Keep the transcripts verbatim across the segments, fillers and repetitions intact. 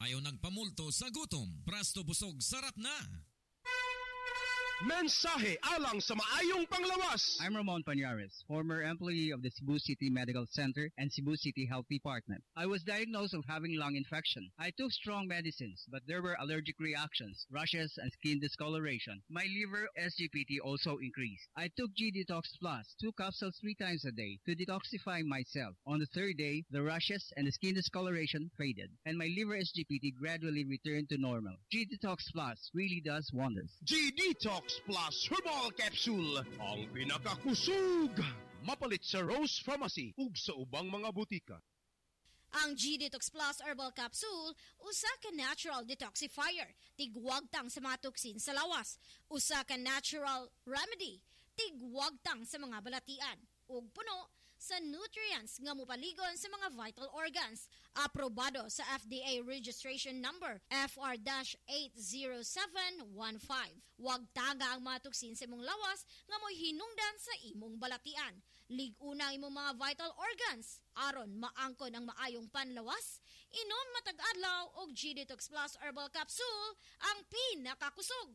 tayo nagpamulto sa gutom. Prasto busog sarap na. Mensahe alang sa maayong panglawas. I'm Ramon Pañares, former employee of the Cebu City Medical Center and Cebu City Health Department. I was diagnosed of having lung infection. I took strong medicines, but there were allergic reactions, rashes, and skin discoloration. My liver S G P T also increased. I took G Detox Plus, two capsules three times a day to detoxify myself. On the third day, the rashes and the skin discoloration faded, and my liver S G P T gradually returned to normal. G Detox Plus really does wonders. G Detox Plus Herbal Capsule, ang pinakakusog. Mapalit sa Rose Pharmacy ug sa ubang mga butika. Ang G Detox Plus Herbal Capsule, usa ka natural detoxifier, tigwagtang sa mga toksin sa lawas. Usa ka natural remedy, tigwagtang sa mga balatian. Ug puno sa nutrients nga mopaligon sa mga vital organs. Aprobado sa F D A registration number F R eight zero seven one five. Wag taga ang mga toksin sa imong lawas nga mo'y hinungdan sa imong balatian. Lig-una ang imong mga vital organs aron maangkon ang maayong panlawas. Inom matag adlaw og G Detox Plus Herbal Capsule, ang pinakakusog.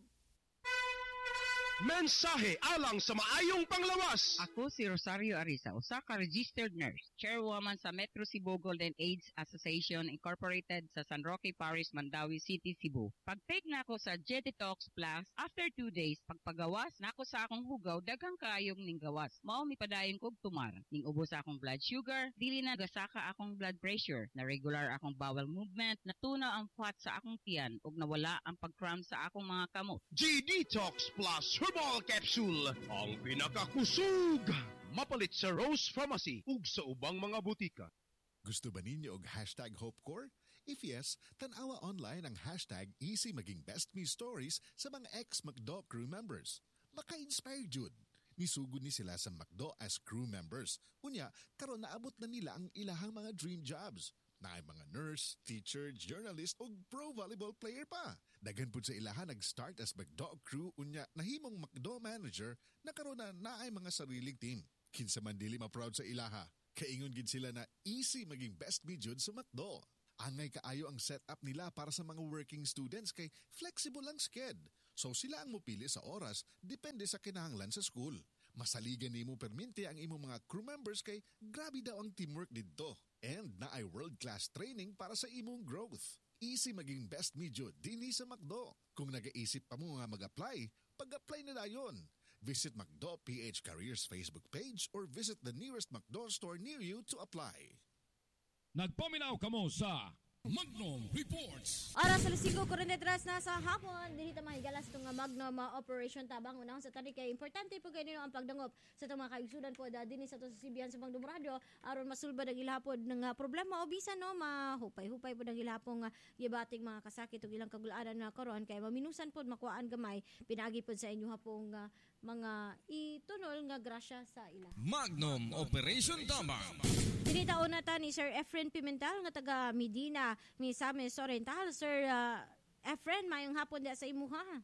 Mensahe alang sa maayong panglawas. Ako si Rosario Arisa, usa ka registered nurse, chairwoman sa Metro Cebu Golden AIDS Association Incorporated sa San Roque Parish, Mandawi City, Cebu. Pag-take na ako sa G Detox Plus, after two days, pagpagawas na ako sa akong hugaw, daghang kaayong ning gawas. Mao mi padayon kog tumar. Ning ubos akong blood sugar, dili na gasaka akong blood pressure, na regular akong bowel movement, natunaw ang fat sa akong tiyan, ug nawala ang pag-cramp sa akong mga kamot. G Detox Plus Herbal Capsule, ang pinakakusog. Mapalit sa Rose Pharmacy ug sa ubang mga butika. Gusto ba ninyo og hashtag HopeCore? If yes, tanawa online ang hashtag easy maging best me stories sa mga ex-McDo crew members. Maka-inspire jud. Nisugod ni sila sa McDo as crew members. Unya, karon naabot na nila ang ilahang mga dream jobs. Na ay mga nurse, teacher, journalist o pro volleyball player pa. Daghan pud sa ilahan nag-start as McDo crew unya nahimong McDo manager na karon na naay mga sariling team. Kinsa man dili ma-proud sa ilaha. Kaingon gid sila na easy maging best me jud sa McDo. Angay kaayo ang setup nila para sa mga working students kay flexible ang sked. So sila ang mupili sa oras depende sa kinahanglan sa school. Masaligan nimo permente ang imong mga crew members kay grabe daw ang teamwork didto. And na ay world-class training para sa imong growth. Easy maging best me jud dinhi sa McDo. Kung nagaisip pa mo nga mag-apply, pag-apply na dayon. Visit McDo P H Careers Facebook page or visit the nearest McDo store near you to apply. Nagpaminaw kamo sa Magnum Reports. Oras alas singko forty-three na sa hapon. Dili ta mahigala sa itong Magnum uh, Operation Tabang. Unang sa tani kay importante po kayo ninyo ang pagdangop sa itong mga kaigsudan po dahil sa itong sasibihan sa Magnum Radio aron masulbad ang ilhapod ng uh, problema o bisan no mahupay-hupay po ng ilhapong uh, gibating mga kasakit o ilang kagulaanan na karon kay maminusan po makuhaan gamay pinagi po sa inyo hapong uh, mga itunol nga grasya sa ila. Magnum Operation Tabang. Dinitaon na ta ni Sir Efren Pimentel nga taga Medina, Misamis Oriental. Sir uh, Efren, mayong hapon din sa imo ha?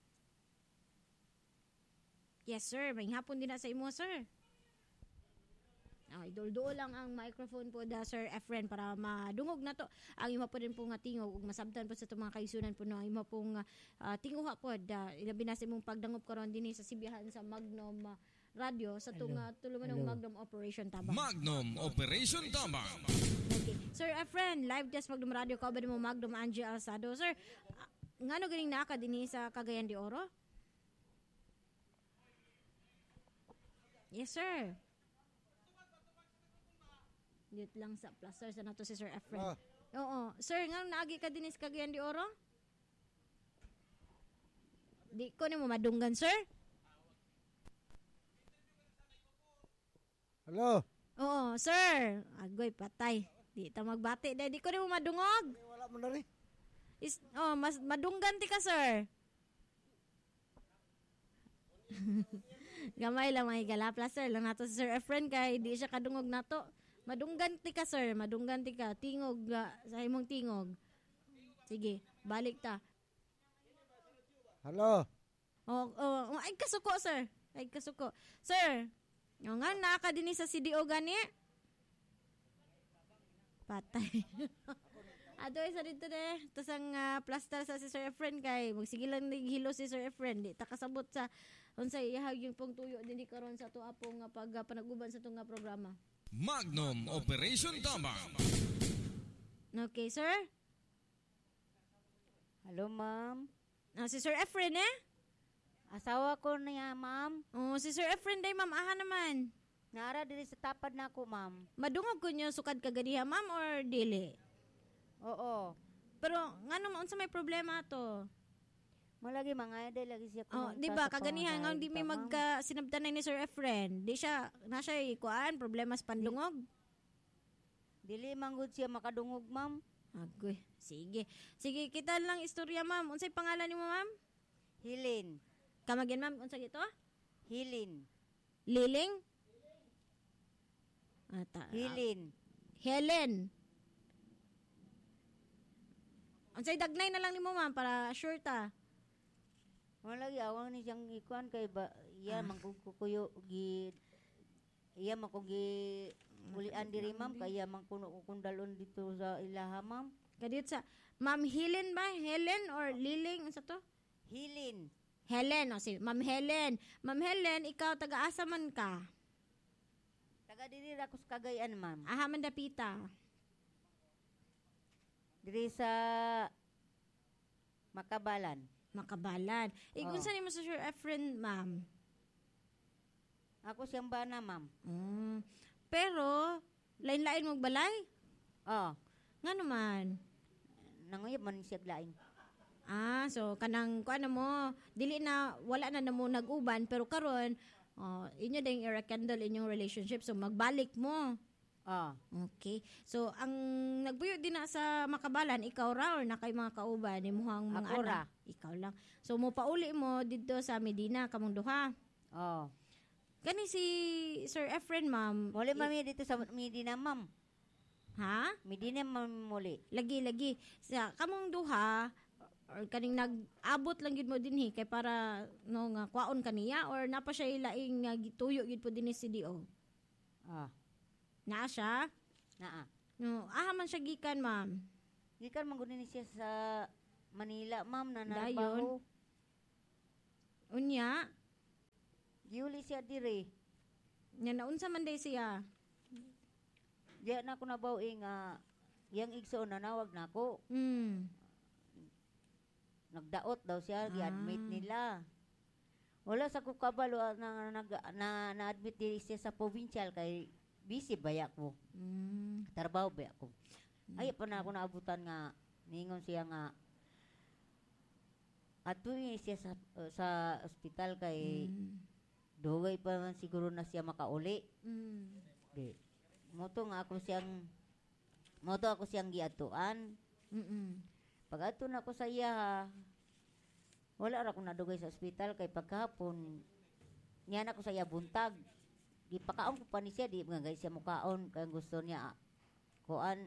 Yes sir, mayong hapon din na sa imo sir. Ay, dol-dol lang ang microphone po da Sir Efren para madungog na to. Ang imo po din po nga tingog ug masabtan po sa itong mga kaisunan po no. Ang imo pong uh, tinguha po da ilabi na sa imong pagdangop karon dinhi sa sibihan sa Magnum uh, Radio sa itong uh, tulumanong Magnum Operation Tabang. Magnum Operation Tabang. Okay. Sir Efren, live desk Magnum Radio ko ba mo Magnum Angie Alsado. Sir, uh, ngano ganing naka dinhi sa Cagayan de Oro? Yes sir. Dito lang sa plaster sa nato si Sir Efren. Ah. Oo. Sir, nga naagi ka din is Cagayan de Oro? Di ko ni mo madunggan, sir? Hello? Oo, sir. Agoy, patay. Di ta magbati. Di ko ni mo madungog. Wala mo na rin. Is, oh, mas madunggan ti ka, sir. Gamay lang mga higala. Plaster lang nato si Sir Efren kay di siya kadungog nato. Madunggan ti ka, sir. Madunggan ti ka. Tingog uh, sa imong tingog. Sige, balik ta. Hello? Oh, oh, ay kasuko, sir. Ay kasuko. Sir, yung nga, naka din sa C D O gani. Patay. At Ato isa dito de. Tapos ang ah, plaster sa si Sir Efren kay magsigilan ng hilo si Sir Efren. Di ta kasabot sa unsay ihag yung pong tuyo din di karon sa to apong nga pag ah, panaguban sa itong nga programa. Magnum Operation Tabang. Okay, sir? Hello, ma'am. Ah, si Sir Efren eh? Asawa ko niya, ma'am. Oh, si Sir Efren day ma'am aha naman. Nara diri sa tapad na ako, ma'am. Madungog ko nyo sukad kaganiha ma'am or dili? Oo. Pero ngano man unsa may problema to? Malagi mga ede lagi siya Oh, kumanta di ba sa kaganihan nga pangalan di may pa, ma'am. magka sinabtanan ni Sir Efren. Di siya na siya kuan problema sa pandungog. Dili manggod siya makadungog, ma'am. Agoy, sige. Sige, kita lang istorya ma'am. Unsay pangalan nimo ma'am? Hilin. Kamagin ma'am, unsa gito? Hilin. Liling? Ata. Hilin. Helen. Unsay dagnay na lang nimo ma'am para sure ta. Malagi awang ni siyang ikuan kay ba iya Ah. mangkukuyo gi iya makugi ulian diri, ma'am, kaya man kuno kundalon dito sa ilaha, ma'am. Kadit sa Ma'am Helen ba? Helen or Liling unsa to? Hilin. Helen, o si Ma'am Helen. Ma'am Helen, ikaw taga-asa man ka? Taga diri ra ko sa Cagayan, ma'am. Aha man dapita. Diri sa Makabalan. Makabalan. Eh, Oh. kung saan mo sa Sir Efren, ma'am? Ako siyang bana, ma'am. Mm. Pero, lain-lain mong balay? Oh, Nga naman. nanguyab man siya glaing. Ah, so, kanang, kuan na mo, dili na, wala na na mo nag-uban, pero karon oh, inyo ding i-rekindle inyong relationship, so magbalik mo. Oh, Okay. So, ang nagbuyo din na sa Makabalan, ikaw ra or na kay mga kauban, imuhang mga Ako ra. anak? Ikaw lang. So, mo pauli mo dito sa Medina, kamong duha. oh. Kani si Sir Efren, ma'am. Muli i- mami dito sa Medina, ma'am. Ha? Medina, ma'am, muli. Lagi, lagi. Sa kamong duha, or kaning nag-abot lang gid mo dinhi kay para no nga kwaon kaniya or napa siya ilaing nga gituyo gid po dinhi si C D O. Ah, Naa siya? naa. No, aha man siya gikan, ma'am. Gikan man gud ni siya sa Manila, ma'am, na Dayon. narbaho. Unya, Giuli siya diri. nya naunsa man day siya. Diya na ako nabawi nga yang igsoon nanawag na ako. Hmm. Nagdaot daw siya, Ah. gi-admit nila. Wala sa kukabalo na, na, na, na-admit diri siya sa provincial kay busy baya ko. Hmm. Trabaho baya ko. Ay pa na ako naabutan nga ningon siya nga at siya sa uh, sa ospital kay Hmm. dugay pa man siguro na siya makauli. Hmm. Di. Moto nga ako siyang moto ako siyang giatuan. Mm. Pag ato na ako sa iya, ha, wala ra ko nadugay sa ospital kay pagkahapon niya na ko sa iya buntag. Di pakaon ko pa ni siya, di mga guys siya mukaon kay ang gusto niya ah, kuan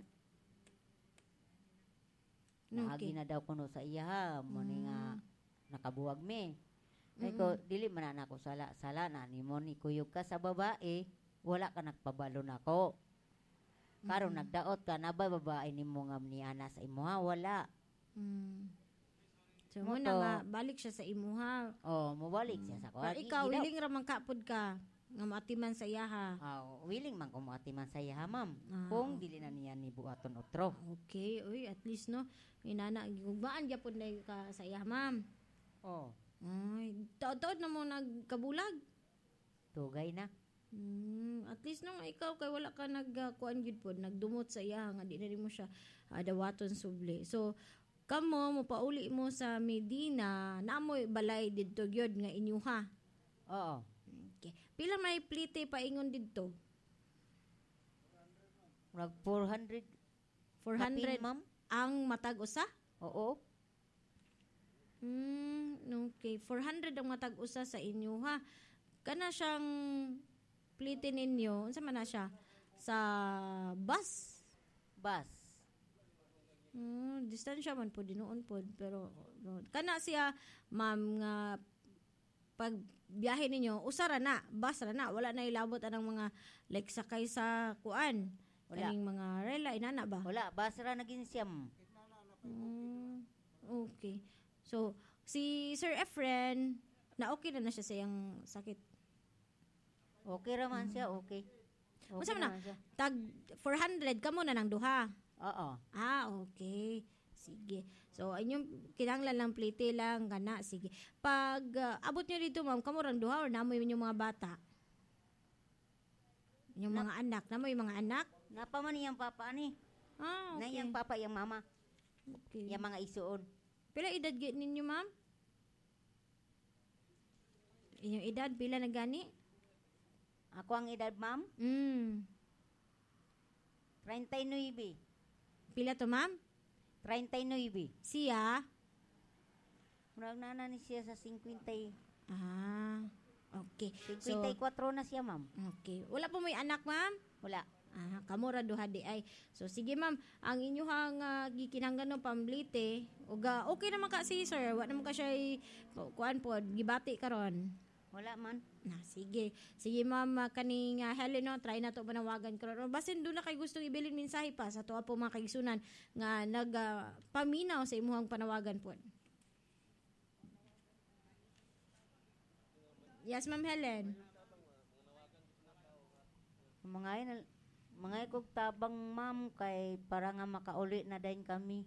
naagi Okay. na daw kuno sa iya ha, mo ni nga nakabuwag me. Ay ko dili man na ako sala sala na ni mo ni kuyog ka sa babae, wala ka nagpabalo nako. Karon nagdaot ka na ba babae nimo nga ni ana sa imo ha, wala. Hmm. So, Mo mo na to. nga, balik siya sa imuha. Oh, mubalik siya sa Pero kuan. ikaw, willing ra man kapod ka. Nga matiman sa iyaha. Oh, willing man kumati man sa iya, ma'am. Ah, Kung dili na niya ni buhaton otro. Okay, uy, at least no, inana gugmaan gyapon na ka sa iya, ma'am. Oh, Ay, taod-taod na mo nagkabulag. tugay na. Hmm, at least nung ikaw kay wala ka nagkuan gid pod, nagdumot sa iya nga di na rin mo siya ah, dawaton subli. So kamo mo pauli mo sa Medina, naamoy balay didto gyud nga inyuha. Oo. Okay. Pila may plite paingon didto? Nag four hundred. four hundred Kapin, ma'am? ang matag usa? Oo. Hmm, okay. four hundred ang matag usa sa inyo ha. Kana siyang plite ninyo, unsa man na siya? Sa bus. Bus. Hmm, distansya man po dinoon po pero no. Kana siya ma'am nga pag biyahe ninyo usara na, bus ra na, wala na ilabot anang mga like sakay sa kuan. Wala. Kaning mga rela inana ba? Wala, bus ra naging siyam. Mm, okay. So, si Sir Efren, na okay na na siya sa iyang sakit. Okay raman siya, okay. Okay Masa man na? raman siya. Tag four hundred ka mo na ng duha. Oo. Ah, okay. Sige. So, inyong kinahanglan lang plite lang kana. Sige. Pag uh, abot niyo dito, ma'am, kamo rang duha or namoy yung mga bata? Yung mga anak. Namoy yung mga anak? Napa man iyang papa ni. Ah, Na okay. iyang papa, iyang mama. Okay. Iyang mga isuon. Pila edad gid ninyo, ma'am? Inyong edad, pila na gani? Ako ang edad, ma'am, Mm. thirty-nine. Pila to, ma'am? thirty-nine. Siya? Murag na na ni siya sa fifty. Ah, okay. So, fifty-four na siya, ma'am. okay. Wala po may anak, ma'am? Wala. Ah, kamura duha di ay. So sige ma'am, ang inyuhang uh, gikinahanglan no pamblite, uga okay naman ka si sir, wa naman ka siya i- kuan po gibati karon. Wala man. Na sige. Sige ma'am, uh, kaning uh, Helen no, try na to manawagan karon. Basin do na kay gusto ibilin mensahe pa sa tuwa po mga kaigsunan nga nag uh, paminaw sa imuhang panawagan po. Yes, ma'am Helen. Mga yun, mga kog tabang, ma'am, kay para nga makauli na din kami.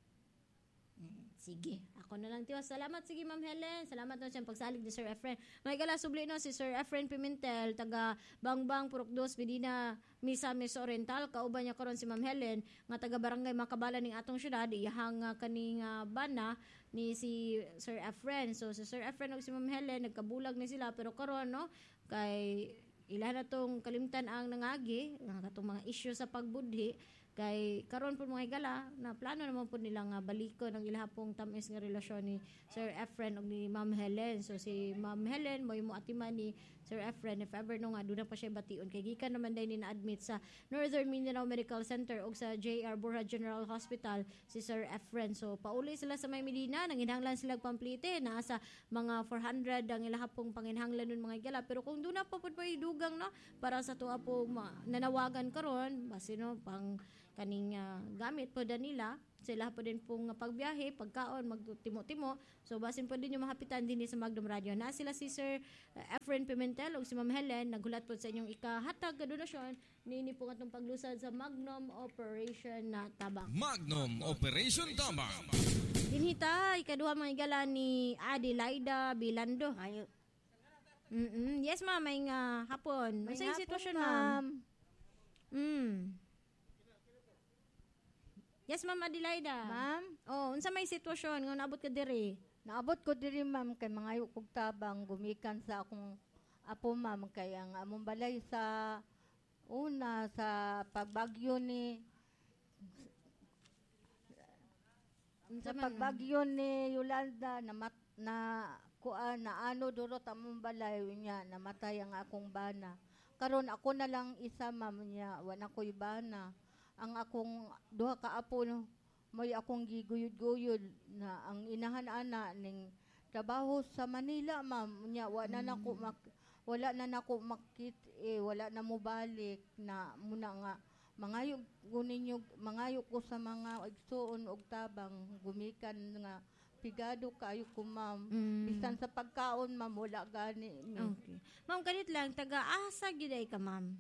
Sige, ako na lang tiwa. Salamat, sige Ma'am Helen. Salamat na siyang pagsalig ni Sir Efren. May gala subli no si Sir Efren Pimentel, taga Bangbang Purok dos, Medina, Misamis Oriental. Kauban niya karon si Ma'am Helen, nga taga Barangay Makabala ning atong syudad, iyahang uh, kaning uh, bana ni si Sir Efren. So si Sir Efren ug si Ma'am Helen nagkabulag ni sila pero karon no kay ila na tong kalimtan ang nangagi nga katong mga issue sa pagbudhi kay karon po mga higala na plano naman po nila nga baliko ng ilahapong tamis nga relasyon ni Sir Efren ug ni Ma'am Helen. So si Ma'am Helen mo mo atiman ni Sir Efren if ever no nga doon na pa siya bation kay gikan naman din ni na-admit sa Northern Mindanao Medical Center ug sa J R Borja General Hospital si Sir Efren. So pauli sila sa May Medina, nanginhanglan sila pamplite na sa mga four hundred ang ilahapong panginhanglan nun mga higala. Pero kung doon na pa pud may dugang no para sa tuwa po ma- nanawagan karon basi no pang kaning uh, gamit po nila sila po din pong uh, pagbiyahe pagkaon magtimo-timo so basin po din yung mahapitan din sa Magnum Radio na sila si Sir uh, Efren Pimentel ug si Ma'am Helen naghulat po sa inyong ikahatag ka donasyon nini po atong paglusad sa Magnum Operation na Tabang. Magnum Operation Tabang. Dinhita ikaduha mga igala ni Adelaida Bilando. Ayo. Mm yes ma'am may nga hapon. May Unsay hapon, sitwasyon ma'am? Mm. Yes, Ma'am Adelaida. Ma'am, Oh, unsa may sitwasyon nga naabot ka diri? naabot ko diri ma'am kay mga kog tabang gumikan sa akong apo ma'am kay ang among balay sa una sa pagbagyo ni Unsa sa man, pagbagyo ni Yolanda na mat, na kuan na ano durot among balay niya namatay ang akong bana. Karon ako na lang isa ma'am niya wala ko'y bana. Ang akong duha ka apo no, may akong giguyod-guyod na ang inahan ana ning trabaho sa Manila ma'am nya wala na nako mak, wala na nako makit eh, wala na mo balik na muna nga mangayo guninyo mangayo ko sa mga igsuon og tabang gumikan nga pigado kayo ko ma'am Mm. bisan sa pagkaon ma'am wala gani mi. Okay. Ma'am, kanit lang taga asa gid ay ka, ma'am?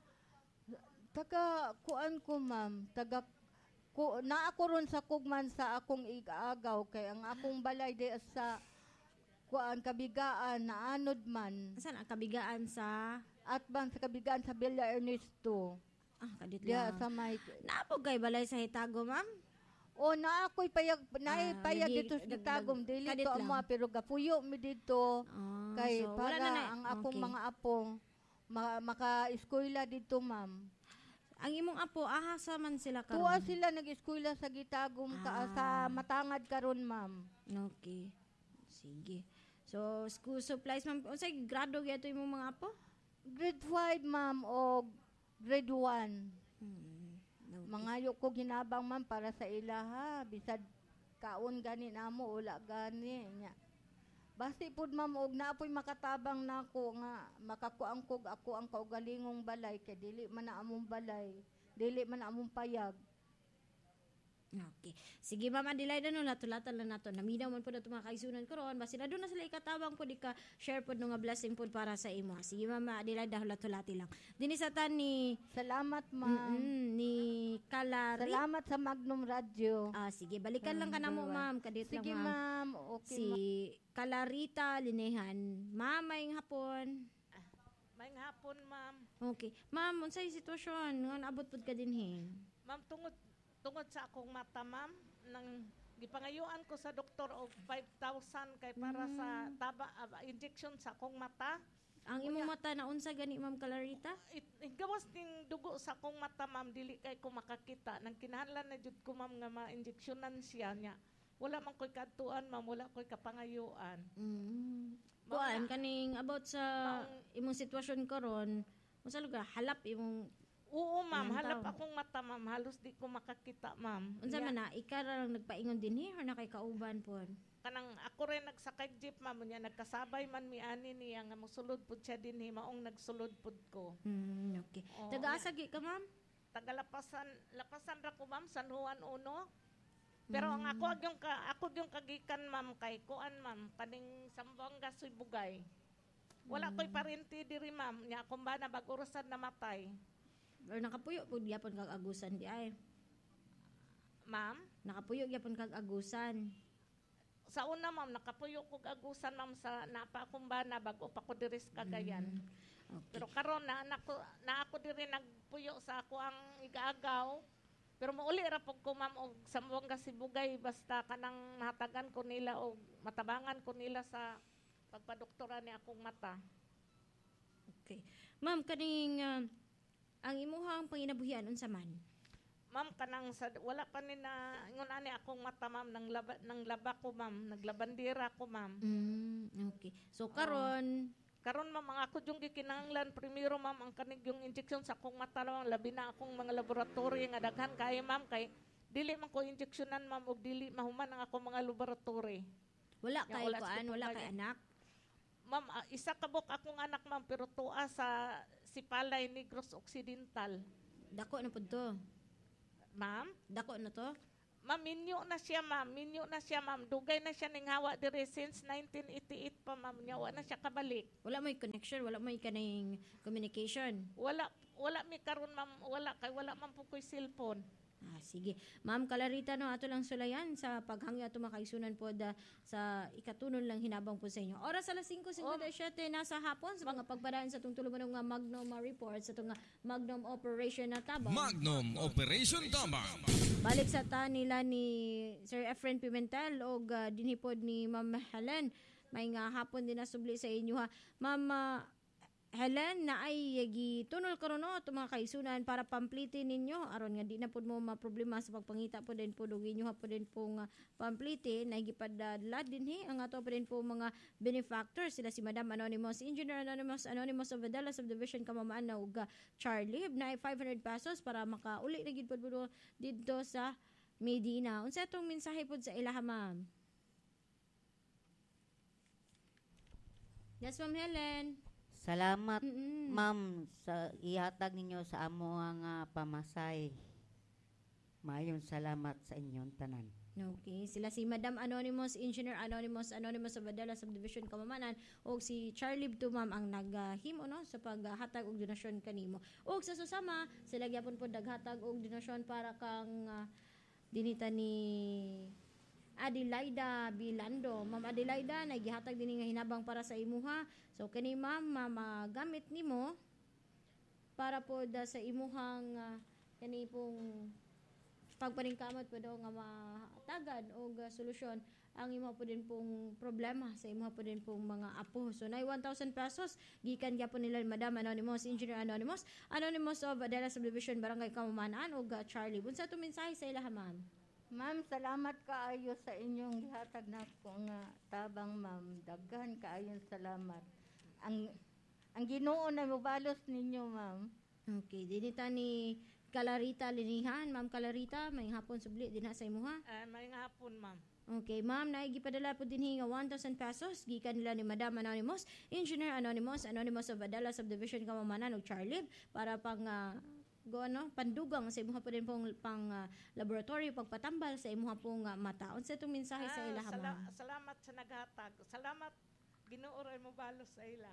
Taga kuan ko ma'am, taga ko na ako ron sa kugman sa akong igaagaw kay ang akong balay di sa kuan kabigaan na anod man Asan ang kabigaan sa at bang sa kabigaan sa Villa Ernesto. ah kadit Diya lang. sa may Naapog kay balay sa Hitago, ma'am? o na ako'y payag na Ah, payag lagi- dito sa dag- Gitagom dag- dili kadit to lang. amo pero gapuyo mi dito Ah, kay so, para wala na na- ang akong okay. mga apong ma- maka-eskwela dito ma'am. Ang imong apo ahasa man sila karon. Tuwa sila nag-eskwela sa Gitagom ka, Ah. sa Matangad karon ma'am. Okay. Sige. So, school supplies, ma'am. Unsay grado gyud imong mga apo? Grade five ma'am o grade one. Hmm. Okay. Mangayo ko ginabang ma'am para sa ila ha. Bisad kaon gani namo wala gani nya. Basi pud ma'am og naapoy makatabang nako nga makakuang kog ako ang kaugalingong balay kay dili man na among balay, dili man na among payag. Okay. Sige, Ma'am Adelaida, no, lato-latan lang nato. Naminaw man po na mga kaisunan ko ron. Basta na doon na sila ikatabang po, di ka share po nga blessing po para sa imo. Sige, Ma'am Adelaida, lato-lati lang. Dinisatan ni... Salamat, ma'am. Mm-mm, ni Kalari. Salamat sa Magnum Radio. Ah, sige, balikan lang ka na mo, Ma'am. Kadit Sige, lang, ma'am. Okay, Si ma'am. Kalarita Linehan. Ma'am, may hapon. May hapon, ma'am. Okay. Ma'am, unsay sitwasyon? Nga naabot pud ka din he. Ma'am, tungod tungod sa akong mata, ma'am, nang gipangayuan ko sa doktor og five thousand kay para sa taba uh, injection sa akong mata. Ang imong mata na unsa gani, Ma'am Kalarita? It, it gawas ning dugo sa akong mata, ma'am, dili kay ko makakita. Nang kinahanglan na jud ko, ma'am, nga ma-injectionan siya niya. Wala man ko'y kadtuan, ma'am, wala ko'y kapangayuan. Mm. Ma'am, Kuan na- kaning about sa Ma'am- imong sitwasyon karon, unsa lugar halap imong Oo, ma'am, Ilang halap taon? akong mata, ma'am, halos di ko makakita, ma'am. unsa Nya- man na ika ra lang nagpaingon din he or na kay kauban pod? kanang ako rin nagsakay jeep, ma'am, niya nagkasabay man mi ani niya nga mosulod pud siya dinhi maong nagsulod pud ko. Hmm, okay. Oo, Taga-asa gi ka, Ma'am? Tagalapasan lapasan ra ko, ma'am, San Juan uno. Pero ang ako ag yung ka, ako yung kagikan, ma'am, kay kuan, ma'am, kaning Sambuanga Sibugay. Wala ko'y parenti diri, ma'am, nya akong ba na bag-urasan namatay. Or nakapuyo pud gyapon kag agusan di ay. Ma'am, Nakapuyo gyapon kag agusan. sa una, ma'am, nakapuyo ko agusan, ma'am, sa napa akong ba na bago pa ko diri sa Cagayan. Okay. Pero karon na anak ko na ako diri nagpuyo sa ako ang igaagaw. Pero mauli ra pug ko, ma'am, og Sambuanga Sibugay basta kanang mahatagan ko nila og matabangan ko nila sa pagpadoktora ni akong mata. Okay. Ma'am, kaning ah, ang imuhang panginabuhian unsa man? Ma'am, kanang sa, wala pa ni na ingon ani akong mata, ma'am, nang laba nang laba ko, ma'am, naglabandira ko, ma'am. Mm, okay. So karon Karon, ma'am, ang ako yung gikinahanglan primero, ma'am, ang kanig yung injection sa akong mata, ma'am, labi na akong mga laboratory nga daghan kay, ma'am, kay dili man ko injectionan, ma'am, og dili mahuman ang akong mga laboratory. wala Yung kay wala kuan, sa wala kumbaga. kay anak. Ma'am, ah, isa kabok akong anak, ma'am, pero tuwa sa Sipalay, Negros Occidental. Dako na pud to. Ma'am, Dako na to. ma'am, minyo na siya, ma'am, minyo na siya, ma'am. Dugay na siya ning hawa diri since nineteen eighty-eight pa, ma'am. Nya wa na siya kabalik. Wala may connection, wala may kaning communication. Wala wala mi karon, ma'am, wala kay wala man po ko'y cellphone. Ah, sige. Ma'am Kalarita, no, ato lang sulayan sa paghangyo ato makaisunan po da, sa ikatunon lang hinabang po sa inyo. Oras alas five fifty-seven nasa hapon sa mga pagpadaan sa itong tulugan ng mga Magnum uh, report sa itong uh, Magnum Operation na tabang. Magnum Operation Tabang. Balik sa ta nila ni Sir Efren Pimentel o uh, dinhipod ni Ma'am Helen. May nga hapon din nasubli sa inyo ha. Ma'am uh, Helen, na ay gitunol karon no to mga kaisunan para pamplitin ninyo aron nga di na pud mo maproblema sa pagpangita po din po dugi nyo ha po din po nga pamplitin na gipadala din hi ang ato po din po mga benefactors sila si Madam Anonymous, Engineer Anonymous, Anonymous of Adela Subdivision Kamamaan na ug Charlie na ay five hundred pesos para makauli na gid pud po didto sa Medina. Unsa atong mensahe pud sa ilaha, ma'am? Yes, Ma'am Helen. Salamat, Mm-mm. ma'am, sa ihatag ninyo sa amo ang ah, pamasay. Mayon salamat sa inyong tanan. Okay, sila si Madam Anonymous, Engineer Anonymous, Anonymous of Adela Subdivision Kamamanan o si Charlie to ma'am ang naghimo no sa paghatag og donasyon kanimo. Og sa susama, sila gyapon po daghatag og donasyon para kang ah, dinita ni Adelaida Bilando. Ma'am Adelaida, nagihatag din nga hinabang para sa imuha. So kani ma'am, magamit nimo para po da sa imuhang ah, kani pong pagpaningkamot po daw nga matagad o uh, solusyon ang imo po din pong problema sa imo po din pong mga apo. So nay one thousand pesos gikan gyapon nila Madam Anonymous, Engineer Anonymous, Anonymous of Adela Subdivision Barangay Kamamanaan o uh, Charlie. Bunsa to mensahe sa ilaha, ma'am? Ma'am, salamat kaayo sa inyong gihatag na ko nga tabang, ma'am. Daghan kaayo salamat. Ang ang Ginoo na mobalos ninyo, ma'am. Okay, dinita ni Kalarita Linihan. Ma'am Kalarita, may hapon subli din na sa imo ha. Uh, may nga hapon, ma'am. Okay, ma'am, naigipadala po din nga one thousand pesos gikan nila ni Madam Anonymous, Engineer Anonymous, Anonymous of Adela Subdivision Kamamanan ug Charlie para pang uh, go ano pandugang sa imuha po din pong pang uh, laboratory pagpatambal sa imuha pong uh, mata. Unsa itong mensahe sa Ah, ila sala- ma'am? salamat sa naghatag. Salamat Ginoo ray mo balos sa ila.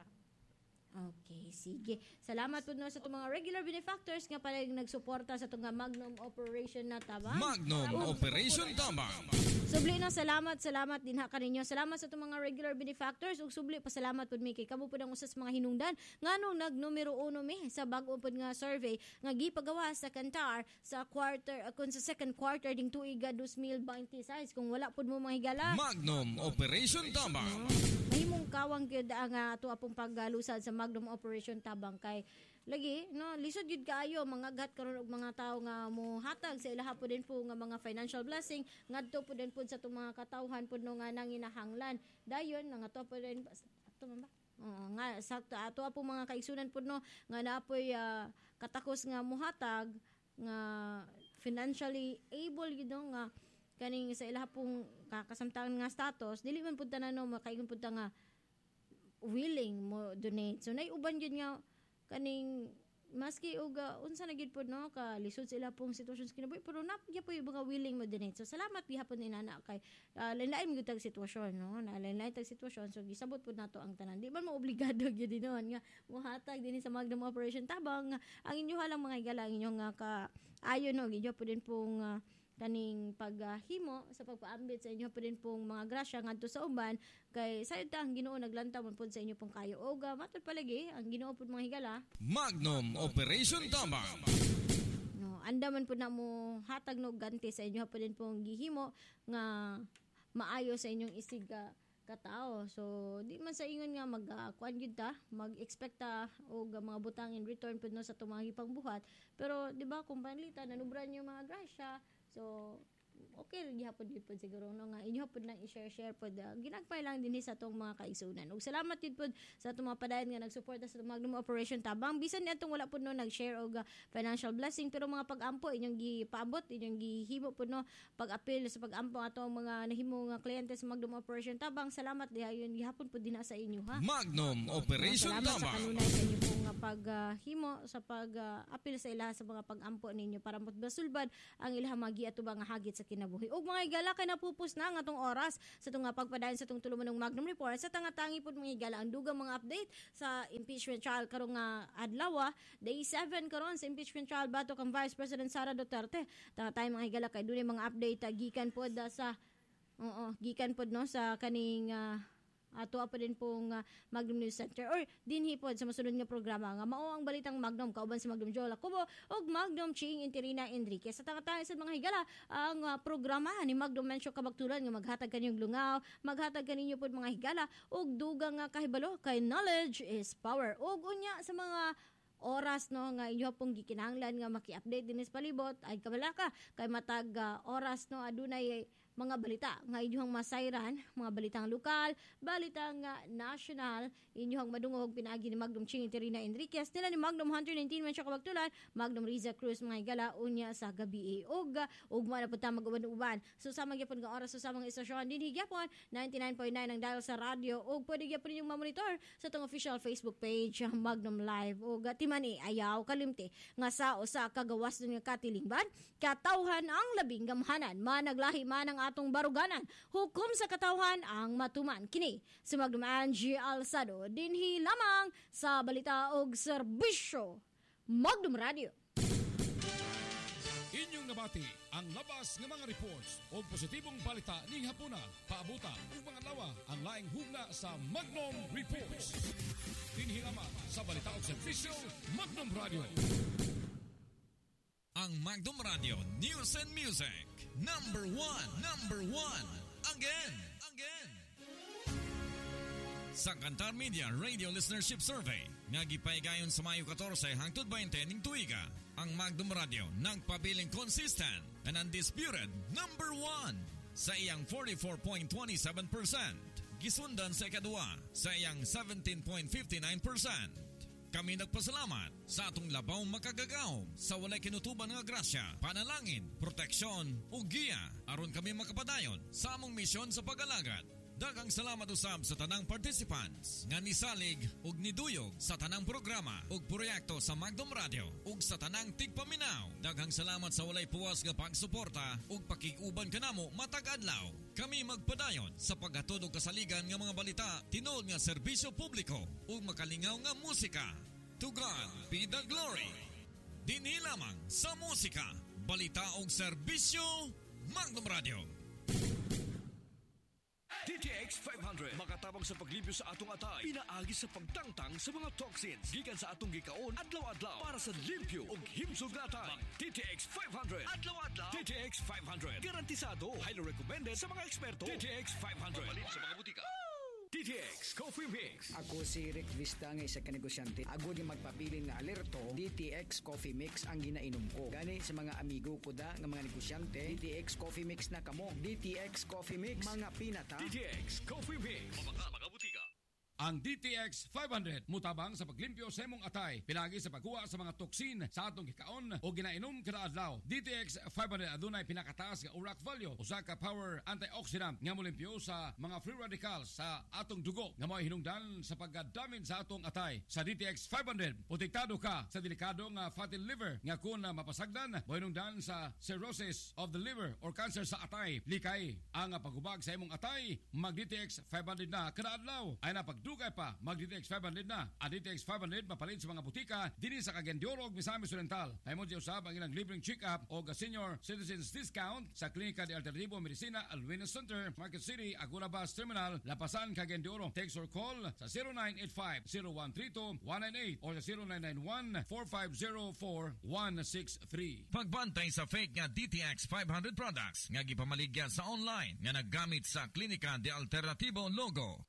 Okay, sige. Salamat po no sa itong mga regular benefactors nga pala yung nagsuporta sa itong nga Magnum Operation na tabang. Magnum Operation Tabang. Subli na salamat, salamat din ha kaninyo. Salamat sa itong mga regular benefactors ug subli pasalamat pud mi kay kamo pud ang usas mga hinungdan nganong nag numero uno mi sa bag-o pud nga survey nga gipagawa sa Kantar sa quarter uh, kung sa second quarter ding tuiga twenty twenty-six kung wala pud mo mga higala. Magnum Operation Tabang. Mahimong kawang gyud ang uh, ato apong paggalusad sa Magnum Operation Tabang kay lagi no lisod gyud kaayo mga gat karon og mga tawo nga mohatag sa ilaha po din po nga mga financial blessing ngadto po din po sa itong mga katawhan po no nga nanginahanglan dayon nga to po din ato man ba Oo, nga sa ato po mga kaigsunan po no nga naapoy uh, katakos nga mohatag nga financially able gyud no, nga kaning sa ilaha pong kakasamtangan nga status dili man pud tanan no makaingon pud ta nga willing mo donate. So naiuban gyud nga kaning maski og uh, unsa na gyud pod no ka lisod sila pong sitwasyon sa kinabuhi pero napagya po yung mga willing mo donate. So salamat gihapon ni nana kay uh, lain-lain gyud tag sitwasyon no. Na lain-lain tag sitwasyon so gisabot pod nato ang tanan. Di man mo obligado gyud dinon nga mohatag dinhi sa Magnum Operation Tabang nga ang inyo halang mga igala ang inyong nga ka ayo no gidyo pod din pong uh, kaning paghimo uh, sa pagpaambit sa inyo po din pong mga grasya ngadto sa uban kay sayod ta ang Ginoo naglantaw man pod sa inyo pong kayo og uh, matod palagi ang Ginoo pod mga higala Magnum Operation Tabang. no anda man pod na mo hatag no ganti sa inyo po din pong gihimo nga maayo sa inyong isig uh, katao. So di man sa ingon nga mag uh, kuan gyud ta mag-expect ta og uh, mga butang in return pud no sa tumang pangbuhat pero di ba kung panlitan nanubran yung mga grasya. So, okay rin gihapon yun po siguro no nga inyo hapon lang i-share-share po uh, ginagpay lang din sa itong mga kaigsunan. Ug salamat yun po sa itong mga padayon nga nagsuporta sa Magnum Operation Tabang. Bisan itong wala po no nag-share og uh, financial blessing pero mga pag-ampo inyong gipaabot, inyong gihimo po no pag-apil sa pag-ampo atong mga nahimo nga kliyente sa Magnum Operation Tabang. Salamat dihayon gihapon po din sa inyo ha. Magnum Operation Salamat Tabang. sa kanunay sa inyo po nga paghimo uh, sa pag-apil uh, sa ilaha sa mga pag-ampo ninyo para masulbad ang ilaha magi ato ba nga hagit sa kinabuhi. Og mga higala kay napupus na nga tong oras sa tong pagpadayon sa tong tuluman ng Magnum Report sa tangatangi pud mga higala ang dugang mga update sa impeachment trial karong nga adlaw day seven karon sa impeachment trial batok ang Vice President Sara Duterte. Tangatay mga higala kay dunay mga update uh, gikan pod uh, sa oo gikan pod no sa kaning uh, ato pa din pong uh, Magnum News Center or dinhi pod sa masunod nga programa nga mao ang balitang Magnum kauban si Magnum Jola Kubo og Magnum Ching Interina Enriquez. Sa tangatay sa mga higala ang uh, programa ni Magnum Mencio Kabaktulan nga maghatag kaninyong lungaw, maghatag kaninyo pod mga higala og dugang nga kahibalo kay knowledge is power. Og unya sa mga oras no nga inyo pong gikinahanglan nga maki-update dinis palibot ay kabalaka kay matag uh, oras no adunay mga balita nga inyong masayran, mga balitang lokal, balitang uh, national, inyong madungog pinagi ni Magnum Ching Interina Enriquez, nila ni Magnum one nineteen Mencio Kabaktulan, Magnum Riza Cruz mga higala unya sa gabi og ugma na punta mag-uban-uban. So sa magyapon nga oras so sa mga istasyon din higyapon ninety-nine point nine ang dial sa radyo og pwede gyapon ninyong ma-monitor sa tong official Facebook page Magnum Live og uh, timani ayaw kalimti nga sa usa ka gawas nga katilingban, katawhan ang labing gamhanan, managlahi man ang atong baruganan, hukom sa katawhan ang matuman. Kini si Magnum Angie Alsado dinhi lamang sa balita og serbisyo Magnum Radio. Inyong nabati ang labas ng mga reports o positibong balita ning hapuna paabuta ug mga lawa ang laing hugna sa Magnum Reports. Dinhi lamang sa balita og serbisyo Magnum Radio. Ang Magnum Radio News and Music number one, number one again, again. Sa Kantar Media Radio Listenership Survey nga gipaigayon sa Mayo fourteen hangtod twenty ning tuiga, ang Magnum Radio nagpabiling consistent and undisputed number one sa iyang forty-four point two seven percent. Gisundan sa ikadua sa iyang seventeen point five nine percent. Kami nagpasalamat sa atong labaw makagagaw sa walay kinutuban nga grasya, panalangin, proteksyon ug giya aron kami makapadayon sa among misyon sa pag-alagad Daghang salamat usab sa tanang participants nga nisalig ug niduyog sa tanang programa ug proyekto sa Magdom Radio ug sa tanang tigpaminaw. Daghang salamat sa walay puwas nga pagsuporta ug pakiguban kanamo matag adlaw. Kami magpadayon sa paghatod og kasaligan nga mga balita tinuod nga serbisyo publiko ug makalingaw nga musika. To God be the glory. Dinhi lamang sa musika, balita ug serbisyo Magdom Radio. D T X five hundred makatabang sa paglibyo sa atong atay, pinaagi sa pagtangtang sa mga toxins gikan sa atong gikaon adlaw-adlaw para sa limpyo ug himsog na atay. D T X five hundred adlaw-adlaw. D T X five hundred garantisado, highly recommended sa mga eksperto. D T X five hundred mabalin sa mga butika. D T X Coffee Mix. Ako si Rick Vista nga isa ka negosyante. Agod nga magpabilin nga alerto, D T X Coffee Mix ang ginainom ko. Gani sa mga amigo ko da nga mga negosyante, D T X Coffee Mix na kamo. D T X Coffee Mix, mga pinata. D T X Coffee Mix. Mga mga butika. Ang D T X five hundred mutabang sa paglimpyo sa imong atay, pinagi sa pagkuha sa mga toksin sa atong gikaon o ginainom kada adlaw. D T X five hundred adunay pinakataas nga uric value, usa ka power antioxidant nga molimpyo sa mga free radicals sa atong dugo nga mo'y hinungdan sa pagdamin sa atong atay. Sa D T X five hundred, protektado ka sa delikado nga fatty liver nga kung mapasagdan, mo'y hinungdan sa cirrhosis of the liver or cancer sa atay. Likay ang pagubag sa imong atay, mag D T X five hundred na kada adlaw. Ay na pag dugay pa, mag D T X five hundred na. Ang D T X five hundred mapalit sa mga butika dinhi sa Cagayan-de-Oro ug Misamis Oriental. Paymon siya usab ang ilang libreng check-up o senior citizens discount sa Klinika de Alternativo Medicina Alwina Center, Market City, Agora Bus Terminal, Lapasan, Cagayan-de-Oro. Text or call sa zero nine eight five, zero one three two, one nine eight or sa zero nine nine one, four five zero four, one six three. Pagbantay sa fake nga D T X five hundred products nga gipamaligya sa online nga naggamit sa Klinika de Alternativo logo.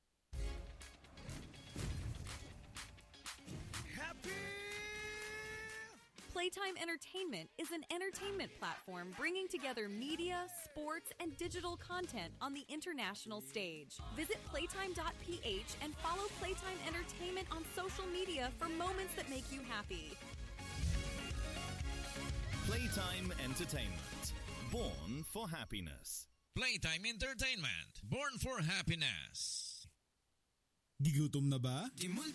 Playtime Entertainment is an entertainment platform bringing together media, sports, and digital content on the international stage. Visit playtime dot p h and follow Playtime Entertainment on social media for moments that make you happy. Playtime Entertainment. Born for happiness. Playtime Entertainment. Born for happiness. Gigutom na ba? Dimulti